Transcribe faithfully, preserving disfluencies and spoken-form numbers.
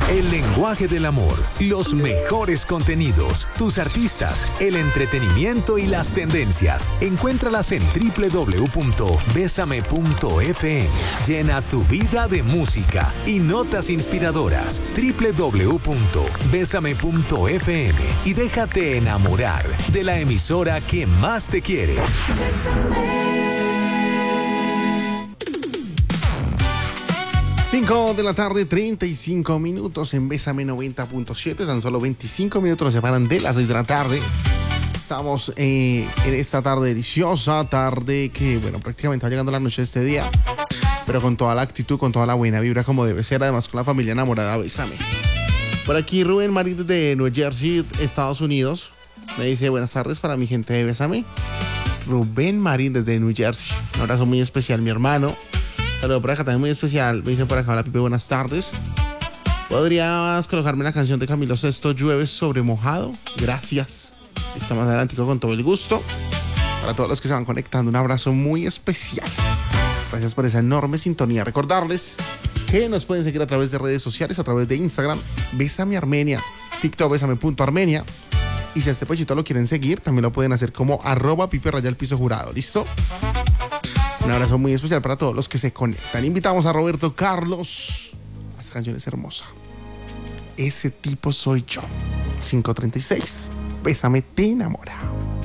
El lenguaje del amor, los mejores contenidos, tus artistas, el entretenimiento y las tendencias. Encuéntralas en doble u doble u doble u punto besame punto efe eme. Llena tu vida de música y notas inspiradoras. doble u doble u doble u punto besame punto efe eme y déjate enamorar de la emisora que más te quiere. cinco de la tarde, treinta y cinco minutos en Bésame noventa punto siete. Tan solo veinticinco minutos nos separan de las seis de la tarde. Estamos eh, en esta tarde deliciosa, tarde que, bueno, prácticamente va llegando la noche de este día, pero con toda la actitud, con toda la buena vibra como debe ser, además con la familia enamorada. Bésame. Por aquí Rubén Marín de New Jersey, Estados Unidos, me dice buenas tardes para mi gente de Bésame. Rubén Marín desde New Jersey. Un abrazo muy especial, mi hermano. Saludos por acá también muy especial. Me dicen por acá, hola Pipe, buenas tardes. ¿Podrías colocarme la canción de Camilo Sesto, Llueve sobre mojado? Gracias. Está más adelante con todo el gusto. Para todos los que se van conectando, un abrazo muy especial. Gracias por esa enorme sintonía. Recordarles que nos pueden seguir a través de redes sociales, a través de Instagram, Bésame Armenia, TikTok, Bésame punto armenia. Y si a este pochito lo quieren seguir, también lo pueden hacer como arroba Pipe Raya el Piso Jurado. ¿Listo? Un abrazo muy especial para todos los que se conectan. Invitamos a Roberto Carlos. Esta canción es hermosa. Ese tipo soy yo. cinco treinta y seis. Bésame, te enamora.